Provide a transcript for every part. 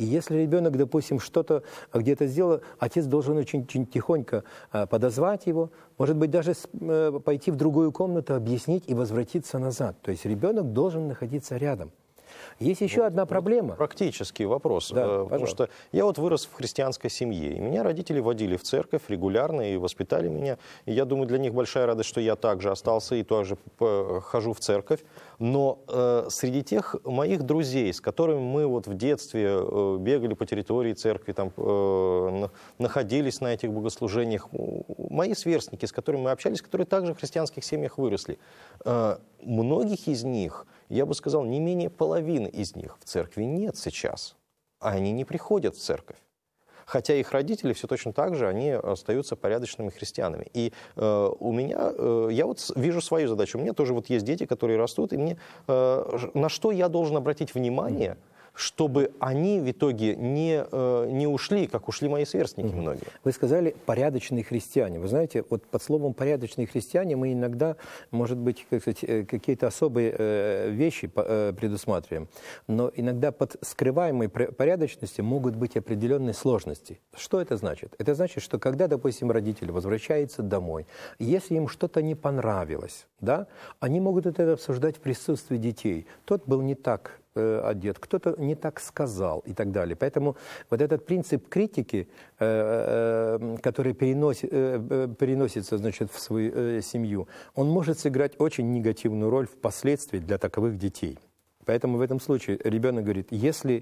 если ребенок, допустим, что-то где-то сделал, отец должен очень тихонько подозвать его, может быть, даже пойти в другую комнату, объяснить и возвратиться назад. То есть ребенок должен находиться рядом. Есть еще одна проблема. Практический вопрос. Да, потому что я вот вырос в христианской семье, и меня родители водили в церковь регулярно и воспитали меня. И я думаю, для них большая радость, что я также остался и тоже хожу в церковь. Но среди тех моих друзей, с которыми мы вот в детстве бегали по территории церкви, там, находились на этих богослужениях, мои сверстники, с которыми мы общались, которые также в христианских семьях выросли, многих из них, я бы сказал, не менее половины из них в церкви нет сейчас. А они не приходят в церковь. Хотя их родители все точно так же, они остаются порядочными христианами. И у меня, я вот вижу свою задачу. У меня тоже вот есть дети, которые растут, и мне, на что я должен обратить внимание, чтобы они в итоге не ушли, как ушли мои сверстники многие. Вы сказали «порядочные христиане». Вы знаете, вот под словом «порядочные христиане» мы иногда, может быть, какие-то особые вещи предусматриваем, но иногда под скрываемой порядочностью могут быть определенные сложности. Что это значит? Это значит, что когда, допустим, родители возвращаются домой, если им что-то не понравилось, да, они могут это обсуждать в присутствии детей. Тот был не так одет, кто-то не так сказал и так далее. Поэтому вот этот принцип критики, который переносится, значит, в свою семью, он может сыграть очень негативную роль впоследствии для таковых детей. Поэтому в этом случае ребенок говорит, если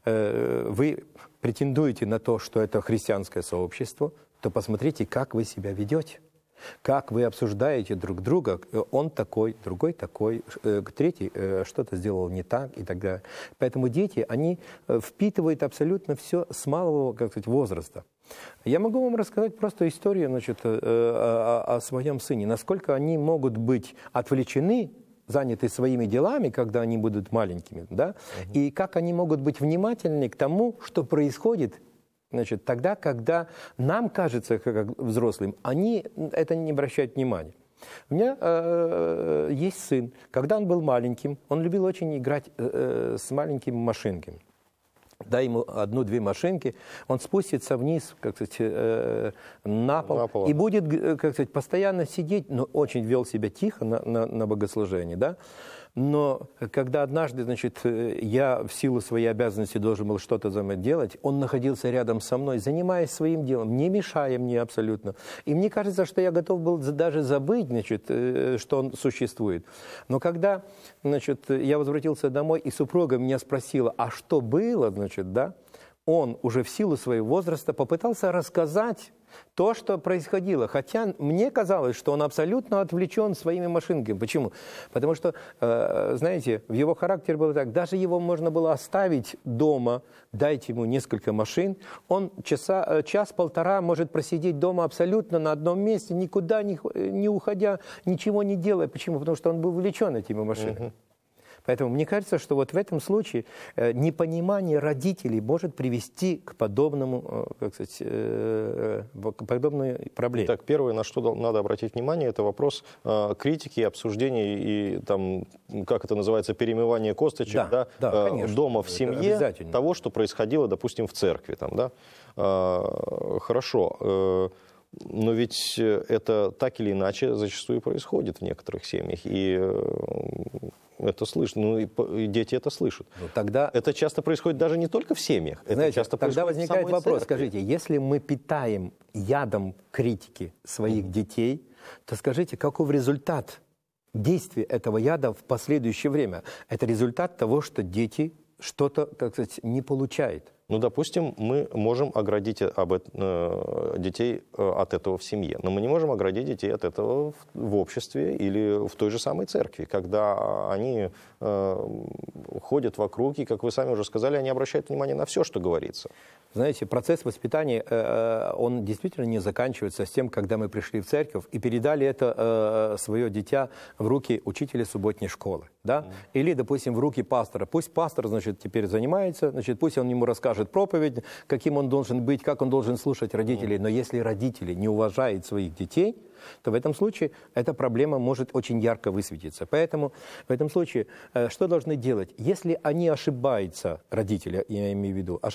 вы претендуете на то, что это христианское сообщество, то посмотрите, как вы себя ведете. Как вы обсуждаете друг друга, он такой, другой такой, третий что-то сделал не так и так далее. Поэтому дети, они впитывают абсолютно все с малого, как сказать, возраста. Я могу вам рассказать просто историю, значит, о своем сыне, насколько они могут быть отвлечены, заняты своими делами, когда они будут маленькими, да, и как они могут быть внимательны к тому, что происходит. Значит, тогда, когда нам кажется, как взрослым, они это не обращают внимания. У меня есть сын. Когда он был маленьким, он любил очень играть с маленькими машинками. Дай ему одну-две машинки, он спустится вниз, как сказать, на пол и будет, как сказать, постоянно сидеть, но очень вел себя тихо на богослужении, да. Но когда однажды, значит, я в силу своей обязанности должен был что-то делать, он находился рядом со мной, занимаясь своим делом, не мешая мне абсолютно. И мне кажется, что я готов был даже забыть, значит, что он существует. Но когда, значит, я возвратился домой, и супруга меня спросила, а что было, значит, да, он уже в силу своего возраста попытался рассказать то, что происходило. Хотя мне казалось, что он абсолютно отвлечен своими машинками. Почему? Потому что, знаете, в его характере было так, даже его можно было оставить дома, дайте ему несколько машин, он час-полтора может просидеть дома абсолютно на одном месте, никуда не уходя, ничего не делая. Почему? Потому что он был увлечен этими машинами. Поэтому мне кажется, что вот в этом случае непонимание родителей может привести к подобному, как сказать, к подобной проблеме. Так, первое, на что надо обратить внимание, это вопрос критики, обсуждения и, там, как это называется, перемывания косточек, да, дома в семье, того, что происходило, допустим, в церкви. Там, да? Хорошо. Но ведь это так или иначе зачастую происходит в некоторых семьях. И это слышно. Ну, и дети это слышат. Тогда... Это часто происходит даже не только в семьях. Знаете, это часто тогда возникает вопрос. Церкви. Скажите, если мы питаем ядом критики своих детей, то скажите, каков результат действия этого яда в последующее время? Это результат того, что дети что-то, как сказать, не получают. Ну, допустим, мы можем оградить детей от этого в семье, но мы не можем оградить детей от этого в обществе или в той же самой церкви, когда они ходят вокруг, и, как вы сами уже сказали, они обращают внимание на все, что говорится. Знаете, процесс воспитания, он действительно не заканчивается с тем, когда мы пришли в церковь и передали это свое дитя в руки учителя субботней школы, да? Или, допустим, в руки пастора. Пусть пастор, значит, теперь занимается, значит, пусть он ему расскажет проповедь, каким он должен быть, как он должен слушать родителей. Но если родители не уважают своих детей, то в этом случае эта проблема может очень ярко высветиться. Поэтому в этом случае что должны делать? Если они ошибаются, родители, я имею в виду,